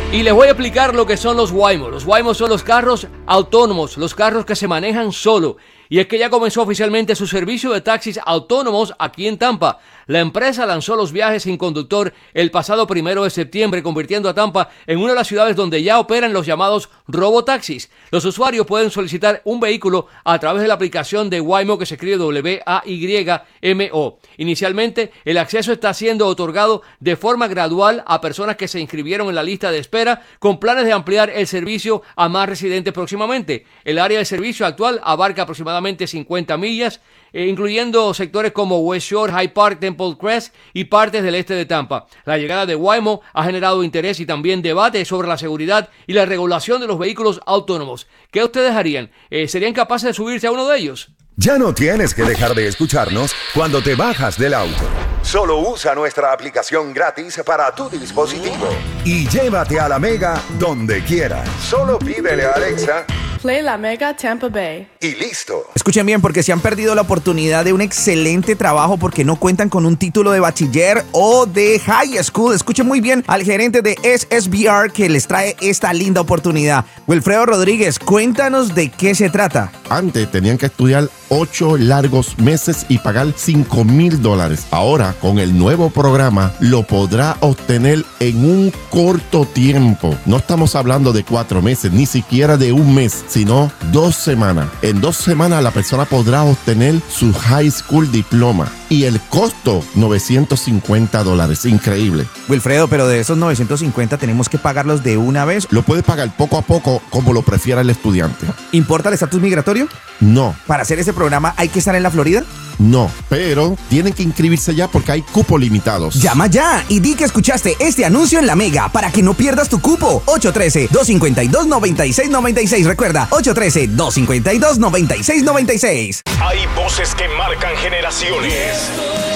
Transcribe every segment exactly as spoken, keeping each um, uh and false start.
Y les voy a explicar lo que son los Waymo. Los Waymo son los carros autónomos, los carros que se manejan solo. Y es que ya comenzó oficialmente su servicio de taxis autónomos aquí en Tampa. La empresa lanzó los viajes sin conductor el pasado primero de septiembre, convirtiendo a Tampa en una de las ciudades donde ya operan los llamados robotaxis. Los usuarios pueden solicitar un vehículo a través de la aplicación de Waymo, que se escribe W A Y M O. Inicialmente, el acceso está siendo otorgado de forma gradual a personas que se inscribieron en la lista de espera, con planes de ampliar el servicio a más residentes próximamente. El área de servicio actual abarca aproximadamente cincuenta millas, eh, incluyendo sectores como West Shore, Hyde Park, Temple Crest y partes del este de Tampa. La llegada de Waymo ha generado interés y también debate sobre la seguridad y la regulación de los vehículos autónomos. ¿Qué ustedes harían? Eh, ¿Serían capaces de subirse a uno de ellos? Ya no tienes que dejar de escucharnos cuando te bajas del auto. Solo usa nuestra aplicación gratis para tu dispositivo y llévate a la Mega donde quieras. Solo pídele a Alexa: Play La Mega Tampa Bay. Y listo. Escuchen bien, porque se han perdido la oportunidad de un excelente trabajo porque no cuentan con un título de bachiller o de high school. Escuchen muy bien al gerente de S S B R que les trae esta linda oportunidad. Wilfredo Rodríguez, cuéntanos de qué se trata. Antes tenían que estudiar ocho largos meses y pagar cinco mil dólares. Ahora, con el nuevo programa, lo podrá obtener en un corto tiempo. No estamos hablando de cuatro meses, ni siquiera de un mes, sino dos semanas. En dos semanas la persona podrá obtener su high school diploma. Y el costo, novecientos cincuenta dólares. Increíble. Wilfredo, pero de esos novecientos cincuenta tenemos que pagarlos de una vez. Lo puede pagar poco a poco, como lo prefiera el estudiante. ¿Importa el estatus migratorio? No. ¿Para hacer ese programa hay que estar en la Florida? No, pero tienen que inscribirse ya porque hay cupos limitados. Llama ya y di que escuchaste este anuncio en La Mega para que no pierdas tu cupo. ocho uno tres, dos cinco dos, nueve seis nueve seis. Recuerda, ocho uno tres, dos cinco dos, nueve seis nueve seis. Hay voces que marcan generaciones.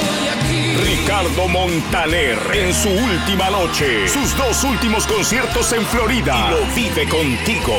Ricardo Montaner en su última noche, sus dos últimos conciertos en Florida, y lo vive contigo.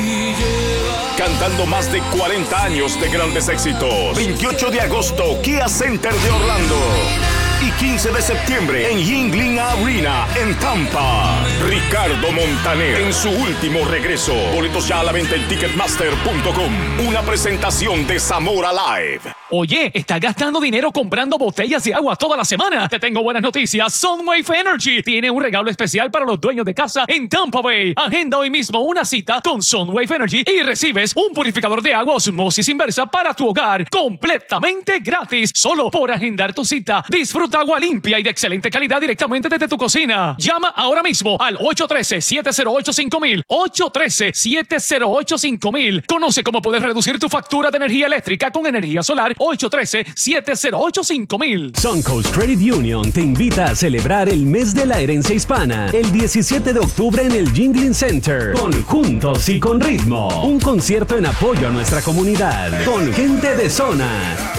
Cantando más de cuarenta años de grandes éxitos. veintiocho de agosto, Kia Center de Orlando. Y quince de septiembre en Yuengling Arena en Tampa. Ricardo Montaner en su último regreso. Boletos ya a la venta en ticketmaster punto com. Una presentación de Zamora Live. Oye, ¿estás gastando dinero comprando botellas de agua toda la semana? Te tengo buenas noticias. Sunwave Energy tiene un regalo especial para los dueños de casa en Tampa Bay. Agenda hoy mismo una cita con Sunwave Energy y recibes un purificador de agua osmosis inversa para tu hogar completamente gratis. Solo por agendar tu cita. Disfruta agua limpia y de excelente calidad directamente desde tu cocina. Llama ahora mismo al ocho uno tres, siete cero ocho, cinco mil. ocho uno tres, siete cero ocho, cinco mil. Conoce cómo puedes reducir tu factura de energía eléctrica con energía solar. ocho uno tres, siete cero ocho, cinco mil. Suncoast Credit Union te invita a celebrar el mes de la herencia hispana el diecisiete de octubre en el Yuengling Center con Juntos y con Ritmo, un concierto en apoyo a nuestra comunidad con gente de zona.